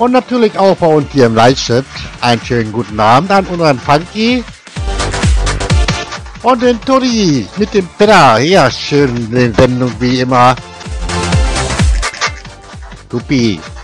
Und natürlich auch bei uns hier im Live-Chat einen schönen guten Abend an unseren Funky und den Tori mit dem Peter. Ja, schön, die Sendung wie immer. Supi.